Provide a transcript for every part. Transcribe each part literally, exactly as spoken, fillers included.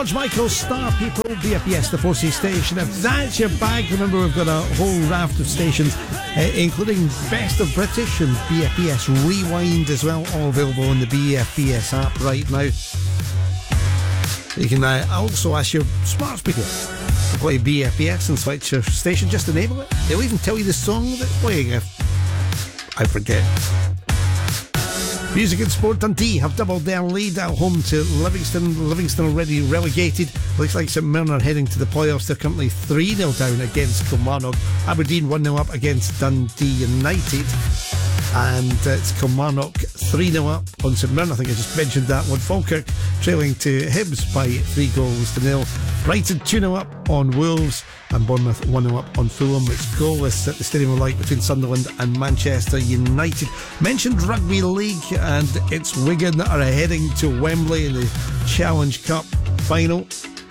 George Michael, Star People, B F B S, the four C station. If that's your bag, remember we've got a whole raft of stations, uh, including Best of British and B F B S Rewind as well, all available on the B F B S app right now. You can uh, also ask your smart speaker to play B F B S and select your station. Just enable it. They'll even tell you the song that's playing if I forget. Music and Sport Dundee have doubled their lead at home to Livingston. Livingston already relegated. Looks like St Mirren are heading to the playoffs. They're currently three nil down against Kilmarnock. Aberdeen one nil up against Dundee United. And uh, it's Kilmarnock three nil up on St Mirren. I think I just mentioned that one. Falkirk trailing to Hibs by three goals to nil. Brighton two nil up on Wolves. And Bournemouth one nil up on Fulham. It's goalless at the Stadium of Light between Sunderland and Manchester United. Mentioned Rugby League, and it's Wigan that are heading to Wembley in the Challenge Cup final.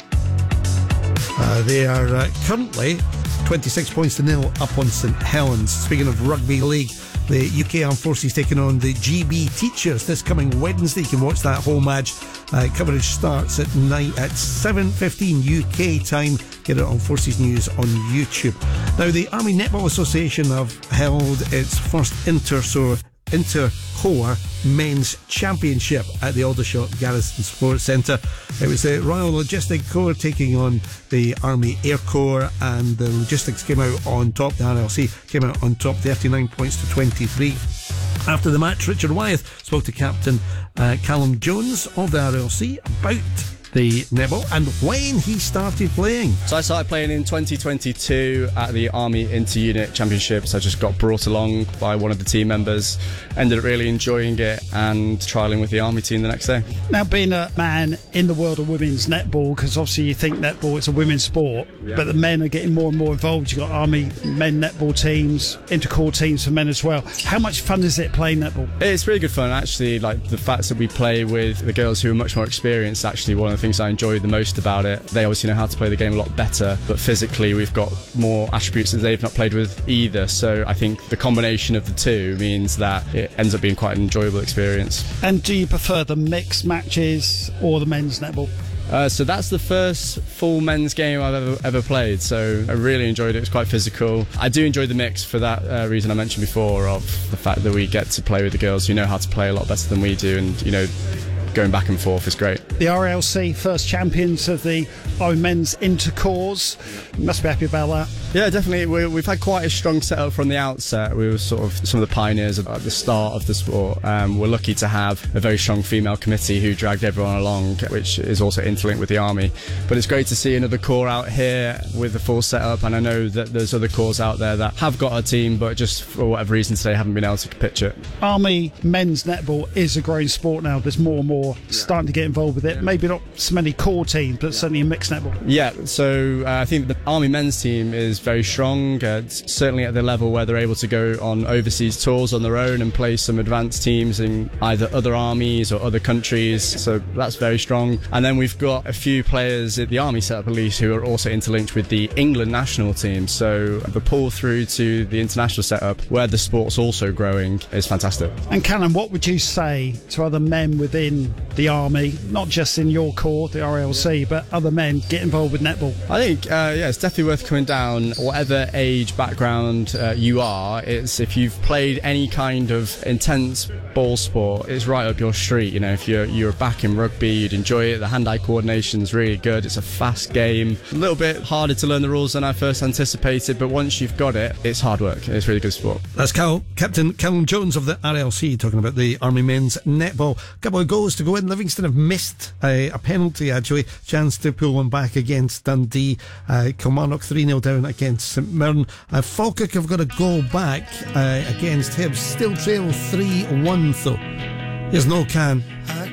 Uh, they are uh, currently twenty-six points to nil up on St Helens. Speaking of Rugby League, the U K Armed Forces taking on the G B Teachers this coming Wednesday. You can watch that whole match. Uh, coverage starts at night at seven fifteen U K time. Get it on Forces News on YouTube. Now, the Army Netball Association have held its first inter-so Inter-Corps Men's Championship at the Aldershot Garrison Sports Centre. It was the Royal Logistic Corps taking on the Army Air Corps, and the Logistics came out on top. The R L C came out on top, thirty-nine points to twenty-three. After the match, Richard Wyeth spoke to Captain uh, Callum Jones of the R L C about the netball and when he started playing. So I started playing in twenty twenty-two at the Army Inter-Unit Championships. I just got brought along by one of the team members, ended up really enjoying it and trialling with the Army team the next day. Now, being a man in the world of women's netball, because obviously you think netball is a women's sport, yeah, but the men are getting more and more involved. You've got Army men netball teams, inter-corps teams for men as well. How much fun is it playing netball? It's really good fun, actually. Like, the fact that we play with the girls who are much more experienced, actually one of the things I enjoy the most about it. They obviously know how to play the game a lot better, but physically we've got more attributes that they've not played with either. So I think the combination of the two means that it ends up being quite an enjoyable experience. And do you prefer the mixed matches or the men's netball? Uh, so that's the first full men's game I've ever, ever played, so I really enjoyed it. It was quite physical. I do enjoy the mix for that uh, reason I mentioned before, of the fact that we get to play with the girls who know how to play a lot better than we do, and, you know, going back and forth is great. The R L C first champions of the Army men's intercorps. You must be happy about that. Yeah, definitely. We, we've had quite a strong setup from the outset. We were sort of some of the pioneers at the start of the sport. Um, we're lucky to have a very strong female committee who dragged everyone along, which is also interlinked with the Army. But it's great to see another corps out here with the full setup, and I know that there's other corps out there that have got a team, but just for whatever reason today haven't been able to pitch it. Army men's netball is a growing sport now. There's more and more starting to get involved with it. Maybe not so many core teams, but certainly a mixed netball. Yeah, so uh, I think the Army men's team is very strong, uh, certainly at the level where they're able to go on overseas tours on their own and play some advanced teams in either other armies or other countries, so that's very strong. And then we've got a few players at the Army setup at least who are also interlinked with the England national team, so the pull through to the international setup where the sport's also growing is fantastic. And Callum, what would you say to other men within the Army, not just in your corps, the R L C, but other men get involved with netball? I think uh, yeah, it's definitely worth coming down. Whatever age, background uh, you are, it's if you've played any kind of intense ball sport, it's right up your street. You know, if you're you're back in rugby, you'd enjoy it. The hand-eye coordination's really good. It's a fast game, a little bit harder to learn the rules than I first anticipated, but once you've got it, it's hard work. It's really good sport. That's Cal, Captain Callum Jones of the R L C talking about the Army men's netball. A couple of goals to go in. Livingston have missed a, a penalty, actually. Chance to pull one back against Dundee. Uh, Kilmarnock three nil down against St Mirren. Uh, Falkirk have got a goal back uh, against Hibs. Still trail three one though. Here's No Can.